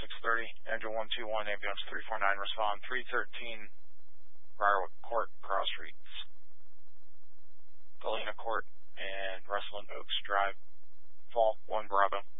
630, engine 121, ambulance 349, respond 313, Briarwood Court, Cross Streets, Galena Court, and Rustling Oaks Drive, Fall 1 Bravo.